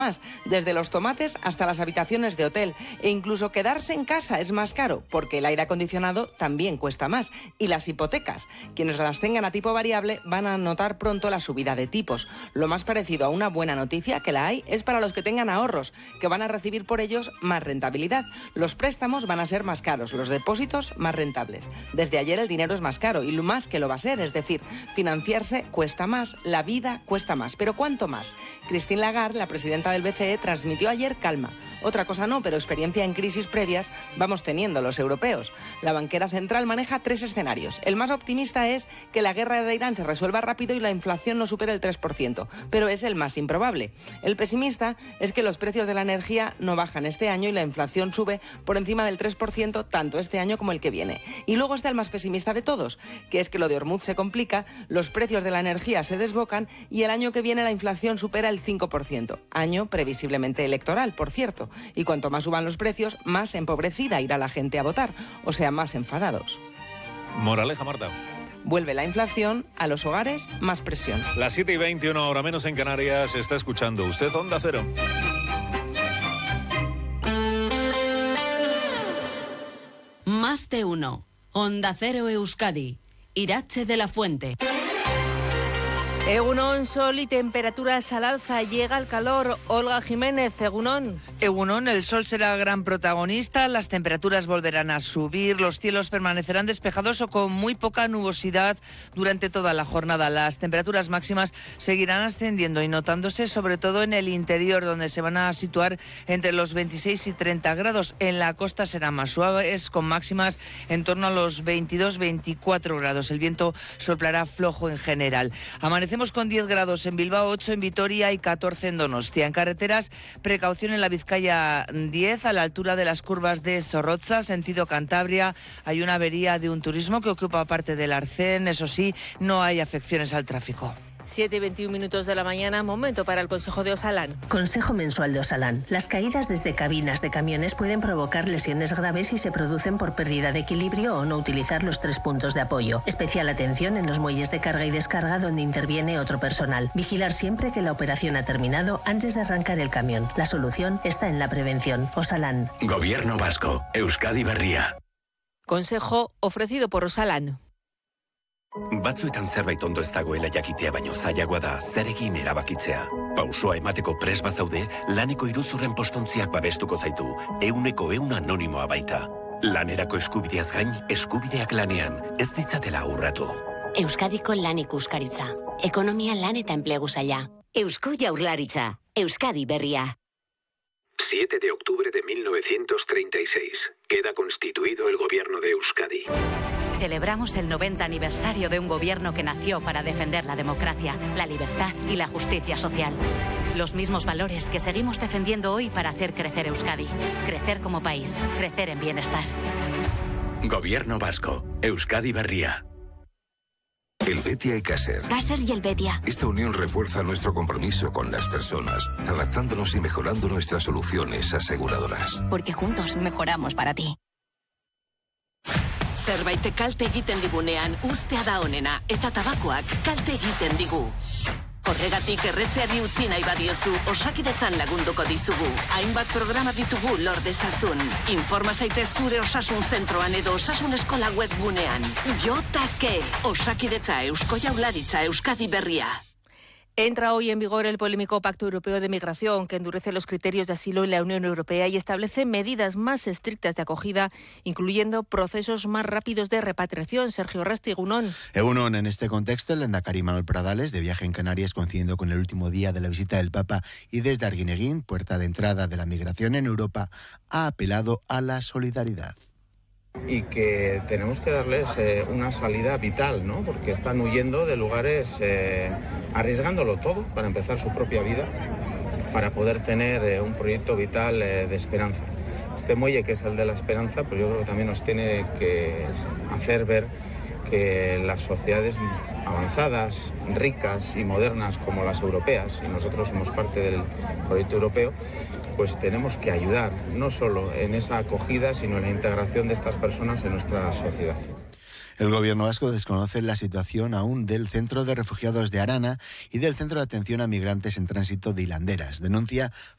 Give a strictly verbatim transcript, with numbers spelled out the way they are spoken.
más, desde los tomates hasta las habitaciones de hotel, e incluso quedarse en casa es más caro, porque el aire acondicionado también cuesta más, y las hipotecas. Quienes las tengan a tipo variable van a notar pronto la subida de tipos. Lo más parecido a una buena noticia, que la hay, es para los que tengan ahorros, que van a recibir por ellos más rentabilidad. Los préstamos van a ser más caros, los depósitos más rentables. Desde ayer el dinero es más caro, y lo más que lo va a ser, es decir, financiarse cuesta más, la vida cuesta más. ¿Pero cuánto más? Christine Lagarde, la presidenta del B C E, transmitió ayer calma. Otra cosa no, pero experiencia en crisis previas vamos teniendo los europeos. La banquera central maneja tres escenarios. El más optimista es que la guerra de Irán se resuelva rápido y la inflación no supere el tres por ciento, pero es el más improbable. El pesimista es que los precios de la energía no bajan este año y la inflación sube por encima del tres por ciento tanto este año como el que viene. Y luego está el más pesimista de todos, que es que lo de Hormuz se complica, los precios de la energía se desbocan y el año que viene la inflación supera el cinco por ciento. Año previsiblemente electoral, por cierto. Y cuanto más suban los precios, más empobrecida irá la gente a votar, o sea, más enfadados. Moraleja, Marta. Vuelve la inflación, a los hogares más presión. Las siete y veintiuno, hora menos en Canarias, está escuchando usted Onda Cero. Más de uno. Onda Cero Euskadi. Irache de la Fuente. Egunon, sol y temperaturas al alza, llega el calor. Olga Jiménez, Egunon. Egunon, el sol será gran protagonista, las temperaturas volverán a subir, los cielos permanecerán despejados o con muy poca nubosidad durante toda la jornada. Las temperaturas máximas seguirán ascendiendo y notándose sobre todo en el interior, donde se van a situar entre los veintiséis y treinta grados. En la costa serán más suaves, con máximas en torno a los veintidós a veinticuatro grados. El viento soplará flojo en general. Amanecemos con diez grados en Bilbao, ocho en Vitoria y catorce en Donostia. En carreteras, precaución en la Vizcaya diez, a la altura de las curvas de Zorrotza, sentido Cantabria. Hay una avería de un turismo que ocupa parte del arcén. Eso sí, no hay afecciones al tráfico. siete y veintiún minutos de la mañana, momento para el Consejo de Osalan. Consejo mensual de Osalan. Las caídas desde cabinas de camiones pueden provocar lesiones graves si se producen por pérdida de equilibrio o no utilizar los tres puntos de apoyo. Especial atención en los muelles de carga y descarga donde interviene otro personal. Vigilar siempre que la operación ha terminado antes de arrancar el camión. La solución está en la prevención. Osalan. Gobierno Vasco. Euskadi Berria. Consejo ofrecido por Osalan. Batzuetan zerbait ondo ez dagoela jakitea baino zailagoa da zer egin erabakitzea. Pausoa emateko prest bazaude, laneko iruzurren postontziak babestuko zaitu, euneko eun anonimoa baita. Lanerako eskubideaz gain, eskubideak lanean, ez ditzatela urratu. Euskadiko lan ikuskaritza. Ekonomia, lan eta enplegu saila. Eusko Jaurlaritza. Euskadi Berria. siete de octubre de mil novecientos treinta y seis. Queda constituido el gobierno de Euskadi. Celebramos el noventa aniversario de un gobierno que nació para defender la democracia, la libertad y la justicia social. Los mismos valores que seguimos defendiendo hoy para hacer crecer Euskadi. Crecer como país, crecer en bienestar. Gobierno Vasco. Euskadi Berria. El Betia y Caser. Caser y el Betia. Esta unión refuerza nuestro compromiso con las personas, adaptándonos y mejorando nuestras soluciones aseguradoras. Porque juntos mejoramos para ti. Zerbait kalte egiten digunean ustea da onena eta tabakoak kalte egiten digu. Horregatik erretzeari utzi nahi badiozu, Osakidetzan lagunduko dizugu. Hainbat programa ditugu lor dezazun. Informa zaitez zure osasun zentroan edo osasun eskola webgunean. Jotake. Osakidetza, Eusko Jaurlaritza, Euskadi Berria. Entra hoy en vigor el polémico Pacto Europeo de Migración, que endurece los criterios de asilo en la Unión Europea y establece medidas más estrictas de acogida, incluyendo procesos más rápidos de repatriación. Sergio Rastigunón. Egunon, en este contexto, el lehendakari Manuel Pradales, de viaje en Canarias, coincidiendo con el último día de la visita del Papa, y desde Arguineguín, puerta de entrada de la migración en Europa, ha apelado a la solidaridad. Y que tenemos que darles eh, una salida vital, ¿no? Porque están huyendo de lugares, eh, arriesgándolo todo para empezar su propia vida, para poder tener eh, un proyecto vital eh, de esperanza. Este muelle, que es el de la esperanza, pues yo creo que también nos tiene que hacer ver que las sociedades avanzadas, ricas y modernas como las europeas, y nosotros somos parte del proyecto europeo, pues tenemos que ayudar, no solo en esa acogida, sino en la integración de estas personas en nuestra sociedad. El gobierno vasco desconoce la situación aún del Centro de Refugiados de Arana y del Centro de Atención a Migrantes en Tránsito de Hilanderas. Denuncia